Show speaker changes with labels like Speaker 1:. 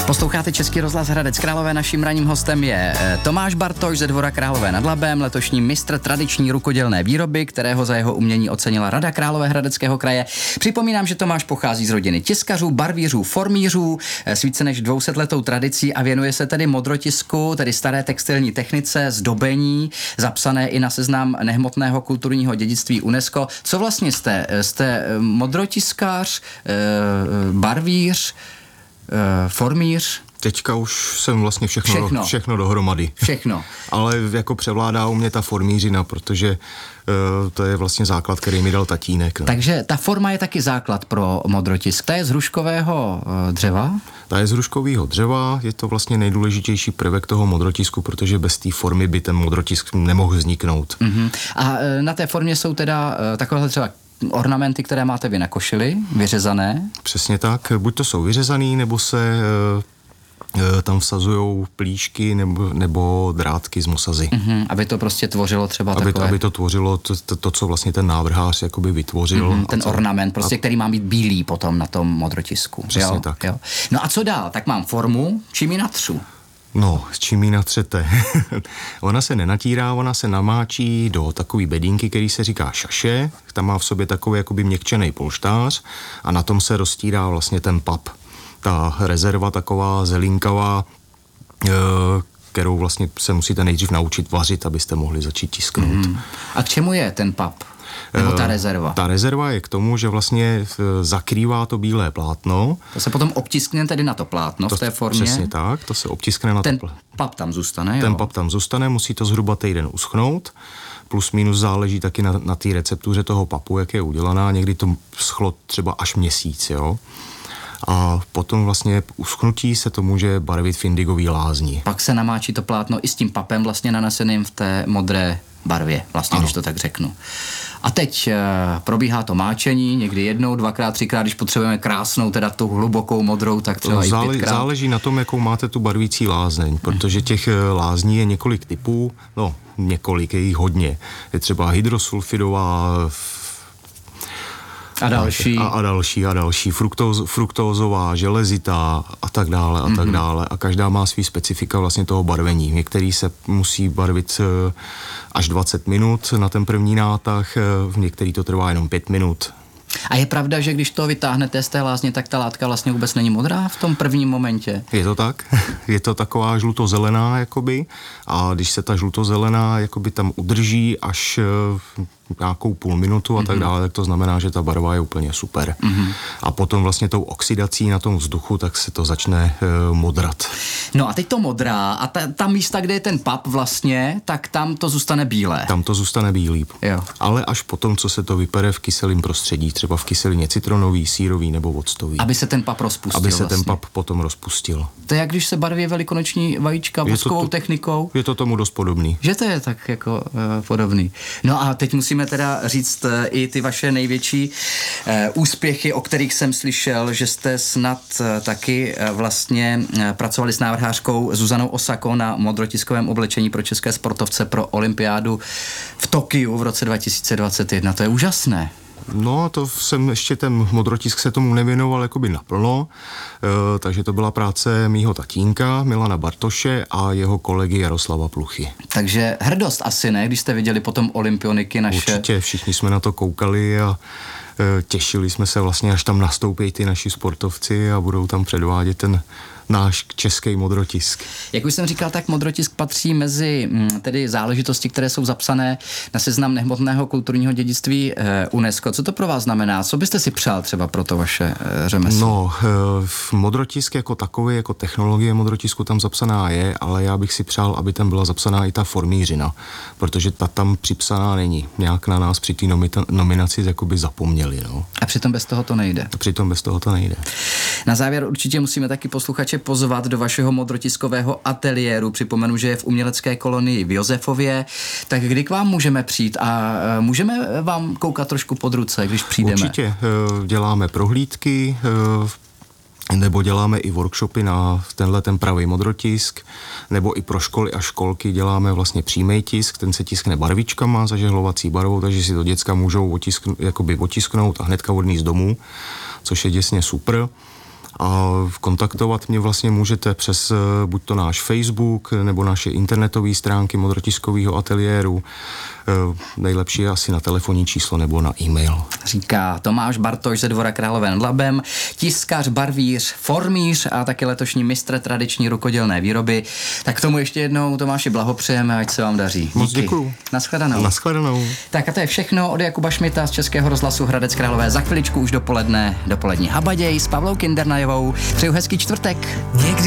Speaker 1: Posloucháte Český rozhlas Hradec Králové, naším ranním hostem je Tomáš Bartoš ze Dvora Králové nad Labem, letošní mistr tradiční rukodělné výroby, kterého za jeho umění ocenila Rada Královéhradeckého kraje. Připomínám, že Tomáš pochází z rodiny tiskařů, barvířů, formířů s více než 200letou tradicí a věnuje se tedy modrotisku, tedy staré textilní technice, zdobení, zapsané i na seznam nehmotného kulturního dědictví UNESCO. Co vlastně jste? Jste modrotiskař, barvíř, formíř?
Speaker 2: Teďka už jsem vlastně všechno dohromady.
Speaker 1: Všechno.
Speaker 2: Ale jako převládá u mě ta formířina, protože to je vlastně základ, který mi dal tatínek. No.
Speaker 1: Takže ta forma je taky základ pro modrotisk. Ta je z hruškového dřeva?
Speaker 2: Ta je z hruškového dřeva, je to vlastně nejdůležitější prvek toho modrotisku, protože bez té formy by ten modrotisk nemohl vzniknout.
Speaker 1: Uh-huh. A na té formě jsou teda takovéhle třeba ornamenty, které máte vy na košili, vyřezané?
Speaker 2: Přesně tak, buď to jsou vyřezaný, nebo se tam vsazujou plíšky nebo drátky z mosazy.
Speaker 1: Uh-huh. Aby to prostě tvořilo třeba takové...
Speaker 2: Aby to tvořilo to, co vlastně ten návrhář jakoby vytvořil. Uh-huh.
Speaker 1: Ten ornament, prostě, který má být bílý potom na tom modrotisku.
Speaker 2: Přesně
Speaker 1: jo?
Speaker 2: tak.
Speaker 1: Jo. No a co dál? Tak mám formu, čím ji natřu?
Speaker 2: No, s čím ji natřete? Ona se nenatírá, ona se namáčí do takové bedínky, který se říká šaše. Tam má v sobě takový jakoby měkčený polštář a na tom se roztírá vlastně ten pap. Ta rezerva taková zelinkavá, kterou vlastně se musíte nejdřív naučit vařit, abyste mohli začít tisknout.
Speaker 1: A k čemu je ten pap? Nebo ta rezerva?
Speaker 2: Ta rezerva je k tomu, že vlastně zakrývá to bílé plátno.
Speaker 1: To se potom obtiskne tedy na to plátno v té formě?
Speaker 2: Přesně tak, to se obtiskne na
Speaker 1: ten pap tam zůstane, jo?
Speaker 2: Ten pap tam zůstane, musí to zhruba týden uschnout. Plus minus záleží taky na té receptuře toho papu, jak je udělaná. Někdy to schlo třeba až měsíc, jo. A potom vlastně uschnutí se to může barvit v indigový lázni.
Speaker 1: Pak se namáčí to plátno i s tím papem vlastně naneseným v té modré barvě, vlastně, ano. Když to tak řeknu. A teď probíhá to máčení, někdy jednou, dvakrát, třikrát, když potřebujeme krásnou, teda tu hlubokou modrou, tak třeba i pětkrát. Záleží
Speaker 2: na tom, jakou máte tu barvící lázeň, protože těch lázní je několik typů, je jich hodně. Je třeba hydrosulfidová,
Speaker 1: a
Speaker 2: další. Fruktózová, železitá a tak dále a tak dále. A každá má svý specifika vlastně toho barvení. Některý se musí barvit až 20 minut na ten první nátah, některý to trvá jenom 5 minut.
Speaker 1: A je pravda, že když to vytáhnete z té lázně, tak ta látka vlastně vůbec není modrá v tom prvním momentě?
Speaker 2: Je to tak. Je to taková žlutozelená, jakoby. A když se ta žlutozelená jakoby tam udrží až nějakou půl minutu a tak dále, tak to znamená, že ta barva je úplně super. A potom vlastně tou oxidací na tom vzduchu, tak se to začne modrat.
Speaker 1: No a teď to modrá a ta místa, kde je ten pap vlastně, tak tam to zůstane bílé.
Speaker 2: Tam to zůstane bílý.
Speaker 1: Jo.
Speaker 2: Ale až potom, co se to vypere v kyselém prostředí, třeba v kyselině citronový, sírový nebo octový.
Speaker 1: Aby se ten pap rozpustil.
Speaker 2: Aby se ten pap potom rozpustil.
Speaker 1: To je jak když se barví velikonoční vajíčka voskovou technikou.
Speaker 2: Je to tomu dost podobný.
Speaker 1: Že to je tak jako podobný. No a teď musíme teda říct i ty vaše největší úspěchy, o kterých jsem slyšel, že jste snad taky vlastně pracovali s návrhářkou Zuzanou Osako na modrotiskovém oblečení pro české sportovce pro olympiádu v Tokiu v roce 2021. To je úžasné.
Speaker 2: No, to jsem ještě ten modrotisk se tomu nevěnoval jakoby naplno, takže to byla práce mýho tatínka Milana Bartoše a jeho kolegy Jaroslava Pluchy.
Speaker 1: Takže hrdost asi, ne? Když jste viděli potom olympioniky naše...
Speaker 2: Určitě, všichni jsme na to koukali a těšili jsme se vlastně, až tam nastoupí ty naši sportovci a budou tam předvádět ten náš český modrotisk.
Speaker 1: Jak už jsem říkal, tak modrotisk patří mezi tedy záležitosti, které jsou zapsané na seznam nehmotného kulturního dědictví UNESCO. Co to pro vás znamená? Co byste si přál třeba pro to vaše řemeslo?
Speaker 2: No, modrotisk jako takový, jako technologie modrotisku tam zapsaná je, ale já bych si přál, aby tam byla zapsaná i ta formířina, protože ta tam připsaná není. Nějak na nás při té nominaci jakoby zapomněli. No.
Speaker 1: A přitom bez toho to nejde. Na závěr určitě musíme taky posluchače pozvat do vašeho modrotiskového ateliéru. Připomenu, že je v umělecké kolonii v Josefově. Tak kdy k vám můžeme přijít a můžeme vám koukat trošku pod ruce, když přijdeme?
Speaker 2: Určitě. Děláme prohlídky, nebo děláme i workshopy na ten pravý modrotisk, nebo i pro školy a školky děláme vlastně přímý tisk, ten se tiskne barvičkama, zažehlovací barvou, takže si to děcka můžou otisknout a hnedka odníst domů, což je děsně super. A kontaktovat mě vlastně můžete přes buď to náš Facebook, nebo naše internetové stránky Modrotiskového ateliéru. Nejlepší je asi na telefonní číslo nebo na e-mail.
Speaker 1: Říká Tomáš Bartoš ze Dvora Králové nad Labem, tiskař, barvíř, formíř a taky letošní mistr tradiční rukodělné výroby. Tak k tomu ještě jednou, Tomáši, blahopřejeme, ať se vám daří.
Speaker 2: Moc děkuju.
Speaker 1: Naschledanou.
Speaker 2: Naschledanou.
Speaker 1: Tak a to je všechno od Jakuba Šmita z Českého rozhlasu Hradec Králové. Za chviličku už dopolední Habaděj s Pavlou Kindernajovou. Přeju hezký čtvrtek.
Speaker 3: Někdy